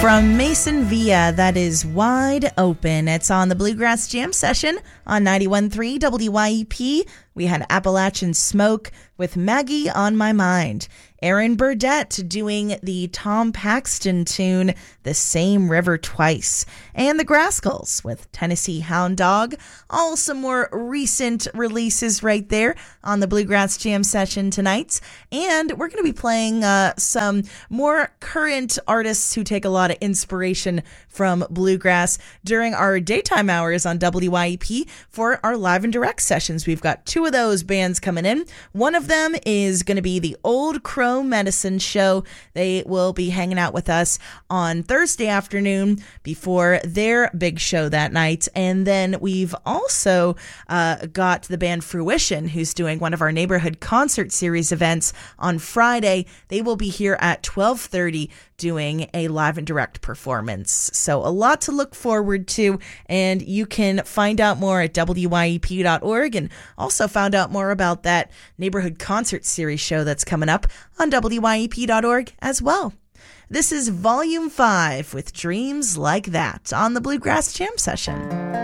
From Mason Villa, that is Wide Open. It's on the Bluegrass Jam Session on 91.3 WYEP. We had Appalachian Smoke with Maggie on My Mind. Aaron Burdett doing the Tom Paxton tune, The Same River Twice. And the Grascals with Tennessee Hound Dog. All some more recent releases right there on the Bluegrass Jam Session tonight. And we're going to be playing some more current artists who take a lot of inspiration from bluegrass during our daytime hours on WYEP for our live and direct sessions. We've got two of those bands coming in. One of them is going to be the Old Crow Medicine Show. They will be hanging out with us on Thursday afternoon before their big show that night. And then we've also got the band Fruition, who's doing one of our neighborhood concert series events on Friday. They will be here at 12:30 doing a live and direct performance. So a lot to look forward to, and you can find out more at WYEP.org and also found out more about that neighborhood concert series show that's coming up on WYEP.org as well. This is Volume 5 with Dreams Like That on the Bluegrass Jam Session.